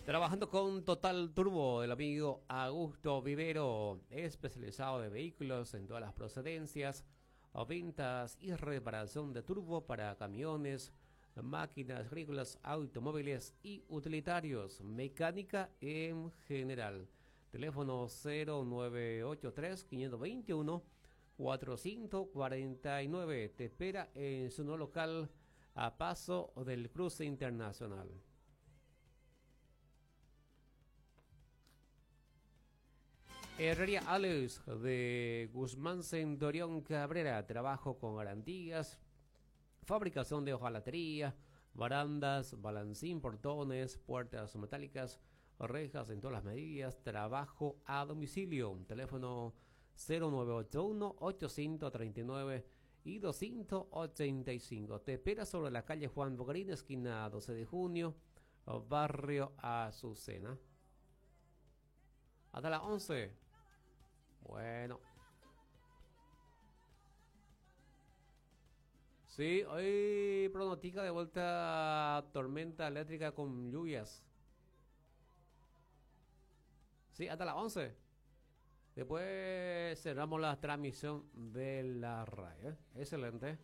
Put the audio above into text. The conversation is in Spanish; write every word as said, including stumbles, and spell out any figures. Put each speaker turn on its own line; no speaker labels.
Trabajando con Total Turbo, el amigo Augusto Vivero, especializado de vehículos en todas las procedencias, o ventas y reparación de turbo para camiones, máquinas agrícolas, automóviles y utilitarios, mecánica en general. Teléfono cero nueve ocho tres, cinco dos uno, cuatro cinco cuatro nueve. Te espera en su nuevo local a paso del cruce internacional. Herrería Alex de Guzmán Centurión Cabrera. Trabajo con garantías, fabricación de hojalatería, barandas, balancín, portones, puertas metálicas, rejas en todas las medidas. Trabajo a domicilio. Teléfono cero nueve ocho uno, ocho tres nueve y dos ocho cinco. Te espera sobre la calle Juan Bogarín, esquina doce de junio, barrio Azucena. Hasta las once. Bueno. Sí, hoy pronostica de vuelta tormenta eléctrica con lluvias. Sí, hasta las once. Después cerramos la transmisión de la radio. Excelente.